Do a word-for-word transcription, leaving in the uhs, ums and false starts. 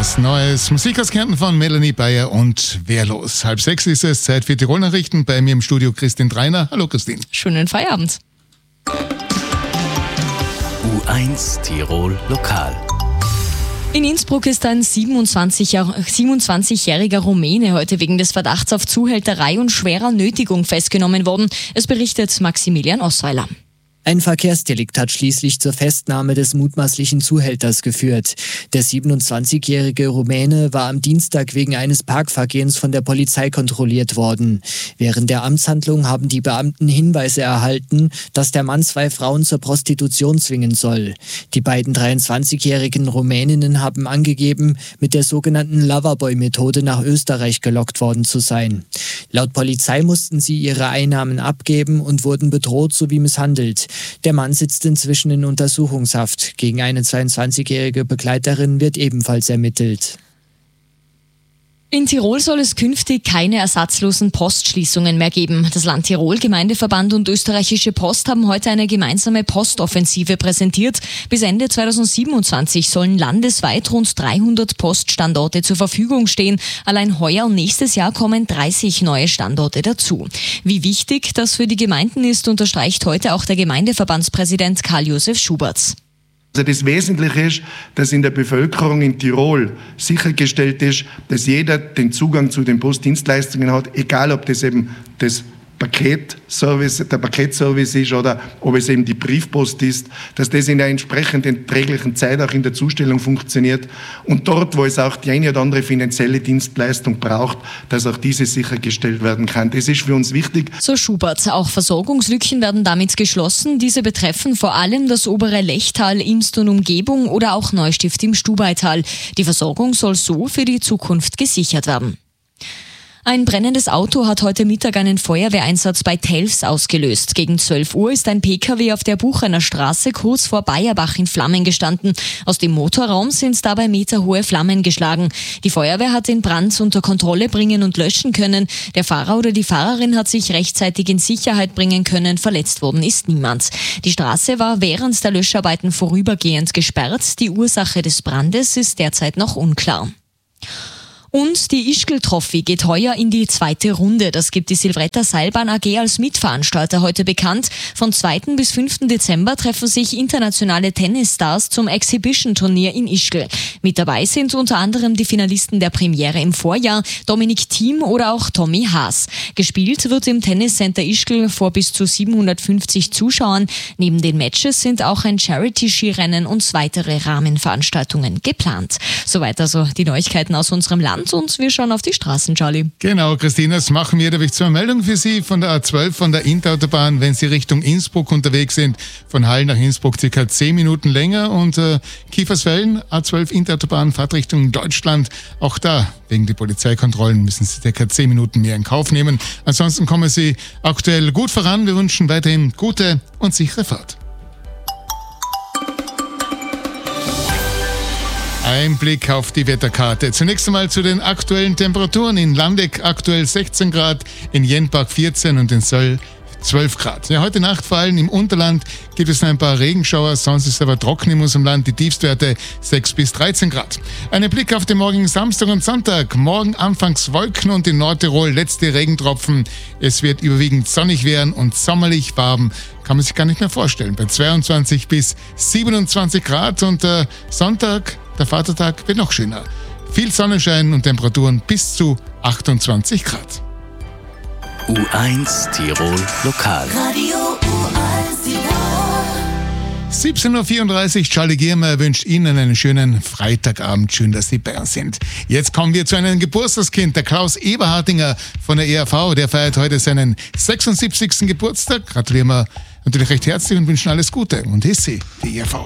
Was Neues. Musik aus Kärnten von Melanie Bayer und Wehrlos. Halb sechs ist es, Zeit für Tirol-Nachrichten. Bei mir im Studio Christine Dreiner. Hallo Christine. Schönen Feierabend. U eins Tirol Lokal. In Innsbruck ist ein siebenundzwanzigjähriger Rumäne heute wegen des Verdachts auf Zuhälterei und schwerer Nötigung festgenommen worden. Es berichtet Maximilian Osweiler. Ein Verkehrsdelikt hat schließlich zur Festnahme des mutmaßlichen Zuhälters geführt. Der siebenundzwanzigjährige Rumäne war am Dienstag wegen eines Parkvergehens von der Polizei kontrolliert worden. Während der Amtshandlung haben die Beamten Hinweise erhalten, dass der Mann zwei Frauen zur Prostitution zwingen soll. Die beiden dreiundzwanzigjährigen Rumäninnen haben angegeben, mit der sogenannten Loverboy-Methode nach Österreich gelockt worden zu sein. Laut Polizei mussten sie ihre Einnahmen abgeben und wurden bedroht sowie misshandelt. Der Mann sitzt inzwischen in Untersuchungshaft. Gegen eine zweiundzwanzigjährige Begleiterin wird ebenfalls ermittelt. In Tirol soll es künftig keine ersatzlosen Postschließungen mehr geben. Das Land Tirol, Gemeindeverband und Österreichische Post haben heute eine gemeinsame Postoffensive präsentiert. Bis Ende zweitausendsiebenundzwanzig sollen landesweit rund dreihundert Poststandorte zur Verfügung stehen. Allein heuer und nächstes Jahr kommen dreißig neue Standorte dazu. Wie wichtig das für die Gemeinden ist, unterstreicht heute auch der Gemeindeverbandspräsident Karl-Josef Schubertz. Also das Wesentliche ist, dass in der Bevölkerung in Tirol sichergestellt ist, dass jeder den Zugang zu den Postdienstleistungen hat, egal ob das eben das Paketservice, der Paketservice ist oder ob es eben die Briefpost ist, dass das in der entsprechenden träglichen Zeit auch in der Zustellung funktioniert und dort, wo es auch die eine oder andere finanzielle Dienstleistung braucht, dass auch diese sichergestellt werden kann. Das ist für uns wichtig. So Schubert. Auch Versorgungslücken werden damit geschlossen. Diese betreffen vor allem das obere Lechtal, Imst und Umgebung oder auch Neustift im Stubaital. Die Versorgung soll so für die Zukunft gesichert werden. Ein brennendes Auto hat heute Mittag einen Feuerwehreinsatz bei Telfs ausgelöst. Gegen zwölf Uhr ist ein Pkw auf der Buchener Straße kurz vor Bayerbach in Flammen gestanden. Aus dem Motorraum sind dabei meterhohe Flammen geschlagen. Die Feuerwehr hat den Brand unter Kontrolle bringen und löschen können. Der Fahrer oder die Fahrerin hat sich rechtzeitig in Sicherheit bringen können. Verletzt worden ist niemand. Die Straße war während der Löscharbeiten vorübergehend gesperrt. Die Ursache des Brandes ist derzeit noch unklar. Und die Ischgl-Trophy geht heuer in die zweite Runde. Das gibt die Silvretta Seilbahn A G als Mitveranstalter heute bekannt. Von zweiten bis fünften Dezember treffen sich internationale Tennisstars zum Exhibition-Turnier in Ischgl. Mit dabei sind unter anderem die Finalisten der Premiere im Vorjahr, Dominik Thiem oder auch Tommy Haas. Gespielt wird im Tenniscenter Ischgl vor bis zu siebenhundertfünfzig Zuschauern. Neben den Matches sind auch ein Charity-Skirennen und weitere Rahmenveranstaltungen geplant. Soweit also die Neuigkeiten aus unserem Land. Und wir schauen auf die Straßen, Charlie. Genau, Christina, das machen wir. Da habe ich zwei Meldungen für Sie von der A zwölf, von der Interautobahn, wenn Sie Richtung Innsbruck unterwegs sind. Von Hall nach Innsbruck circa zehn Minuten länger. Und äh, Kiefersfelden, A zwölf Interautobahn, Fahrt Richtung Deutschland. Auch da, wegen der Polizeikontrollen, müssen Sie circa zehn Minuten mehr in Kauf nehmen. Ansonsten kommen Sie aktuell gut voran. Wir wünschen weiterhin gute und sichere Fahrt. Ein Blick auf die Wetterkarte. Zunächst einmal zu den aktuellen Temperaturen. In Landeck aktuell sechzehn Grad, in Jenbach vierzehn und in Söll zwölf Grad. Ja, heute Nacht vor allem im Unterland gibt es ein paar Regenschauer, sonst ist es aber trocken in unserem Land. Die Tiefstwerte sechs bis dreizehn Grad. Ein Blick auf den morgigen Samstag und Sonntag. Morgen anfangs Wolken und in Nordtirol letzte Regentropfen. Es wird überwiegend sonnig werden und sommerlich warm. Kann man sich gar nicht mehr vorstellen. Bei zweiundzwanzig bis siebenundzwanzig Grad und äh, Sonntag, der Vatertag, wird noch schöner. Viel Sonnenschein und Temperaturen bis zu achtundzwanzig Grad. U eins Tirol Lokal. Radio U eins Tirol. siebzehn Uhr vierunddreißig, Charlie Giermeier wünscht Ihnen einen schönen Freitagabend. Schön, dass Sie bei uns sind. Jetzt kommen wir zu einem Geburtstagskind, der Klaus Eberhardinger von der E R V. Der feiert heute seinen sechsundsiebzigsten Geburtstag. Gratulieren wir natürlich recht herzlich und wünschen alles Gute. Und ist sie, die E R V.